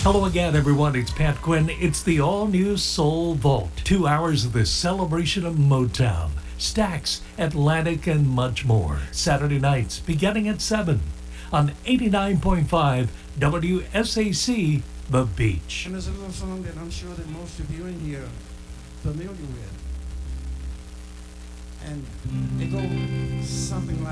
Hello again, everyone. It's Pat Quinn. It's the all-new Soul Vault. 2 hours of the celebration of Motown, Stax, Atlantic, and much more. Saturday nights, beginning at 7 on 89.5 WSAC, The Beach. And there's a little song that I'm sure that most of you in here are familiar with. And it goes something like